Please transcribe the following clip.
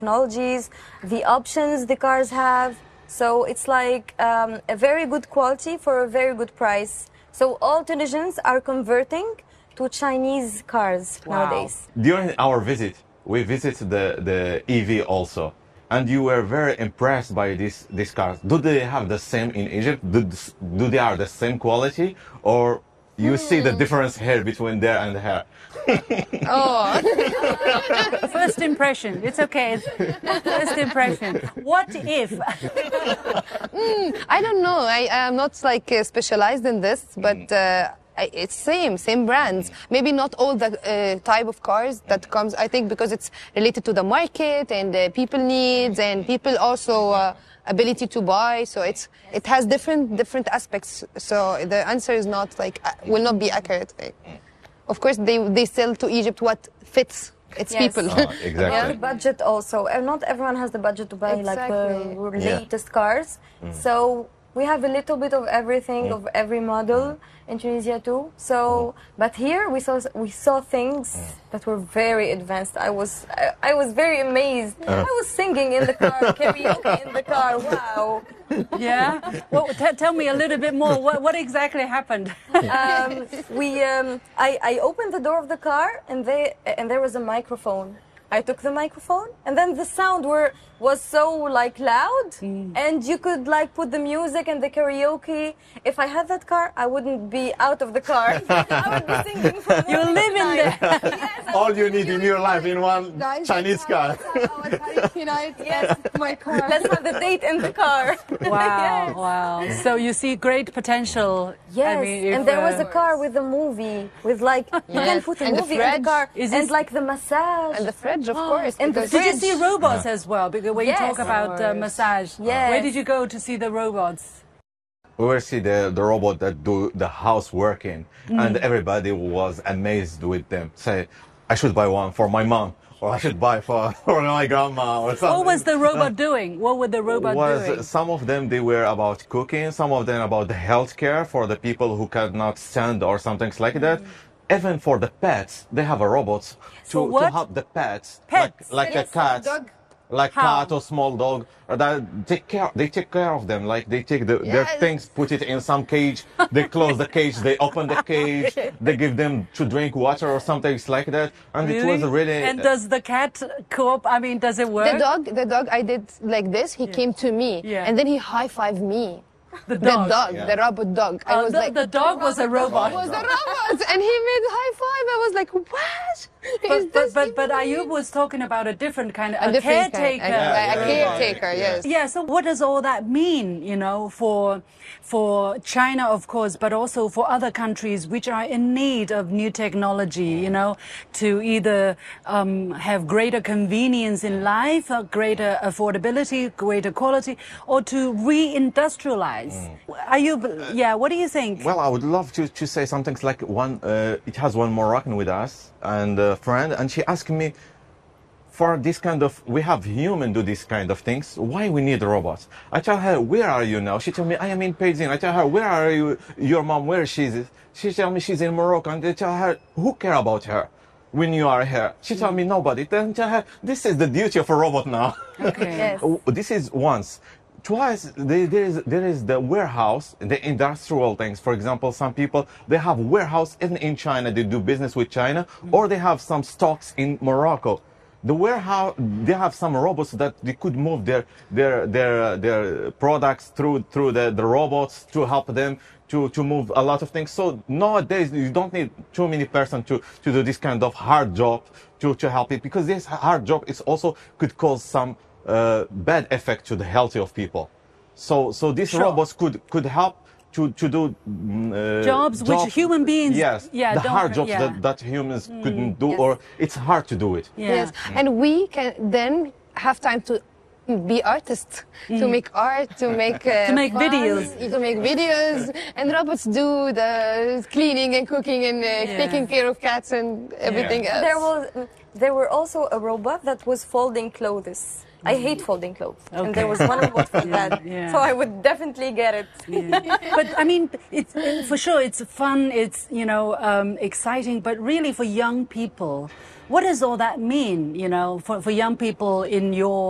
technologies, the options the cars have. So it's like a very good quality for a very good price. So all Tunisians are converting to Chinese cars nowadays. During our visit, we visited the EV also. And you were very impressed by these cars. Do they have the same in Egypt? Do they are the same quality? Or you see the difference here between there and here? Oh. First impression. It's okay. First impression. What if? I don't know. I am not like specialized in this, but it's same brands. Maybe not all the type of cars that comes. I think because it's related to the market and people needs and people also ability to buy. So it has different aspects. So the answer is not like will not be accurate. Of course, they sell to Egypt what fits its people. Exactly. Yeah, the budget also. And not everyone has the budget to buy like the latest cars. So we have a little bit of everything, of every model in Tunisia too. So, but here we saw things that were very advanced. I was very amazed. I was singing in the car, karaoke in the car. Wow. Yeah. Well, tell me a little bit more. What exactly happened? I opened the door of the car and there was a microphone. I took the microphone and then the sound was so like loud and you could like put the music and the karaoke. If I had that car, I wouldn't be out of the car. I would be singing from You live in there. Yes, All you need in your life in one Chinese car. yes, My car. let's have the date in the car. Wow, Yes. wow. So you see great potential. Yes, I mean, if, and there was a car with a movie, with like, you can Yes, put a and the movie in the fridge. car, Is and this- like the massage. And the fridge, of course. and the because- Did you fridge. see robots as well? Because when you Yes. talk about massage, Yes. where did you go to see the robots? We will see the robot that do the houseworking, and everybody was amazed with them. Say, I should buy one for my mom, or I should buy for my grandma, or something. What was the robot doing? What were the robot doing? Some of them they were about cooking, some of them about the healthcare for the people who cannot stand or something like that. Even for the pets, they have a robot For to what? help the pets, Pets? like a Yes, cat. dog. Like How? cat or small dog, that they take care of them. Like they take their Yes. things, put it in some cage. They close the cage. They open the cage. They give them to drink water or something like that. And it was really. And does the cat cope? I mean, does it work? The dog, I did like this. He came to me, Yeah. and then he high-fived me. The dog. The robot dog. I was like, the dog was a robot. was a robot, and he made high five. I was like, what? Is this But Ayub was talking about a different kind of a different caretaker. kind, a caretaker? Yes. Yeah, so what does all that mean, you know, for China, of course, but also for other countries which are in need of new technology, you know, to either have greater convenience in life, greater affordability, greater quality, or to re-industrialize? Ayub, yeah, what do you think? Well, I would love to say something like one. It has one Moroccan with us and a friend, and she asked me, for this kind of, we have human do this kind of things. Why we need robots? I tell her, where are you now? She tell me, I am in Beijing. I tell her, where are you? Your mom, where she is? She tell me she's in Morocco. And they tell her, who care about her when you are here? She tell me, nobody. Then tell her, this is the duty of a robot now. Okay. Yes. This is once. Twice, there is the warehouse, the industrial things. For example, some people, they have warehouse in China. They do business with China, or they have some stocks in Morocco. The warehouse, they have some robots that they could move their products through the robots to help them to move a lot of things. So nowadays you don't need too many persons to do this kind of hard job to help it, because this hard job is also could cause some bad effect to the health of people. So these Sure. robots could help to do Jobs which human beings, yes, yeah, the don't- hard jobs yeah. that humans couldn't do, Yes. or it's hard to do it. Yeah. Yes, and we can then have time to be artists, to make art, to make To make fun, videos. to make videos, and robots do the cleaning and cooking and taking care of cats and everything else. There were also a robot that was folding clothes. I hate folding clothes, and there was one robot for that. yeah. So I would definitely get it. But I mean, it's for sure. It's fun. It's exciting. But really, for young people, what does all that mean, you know, for young people in your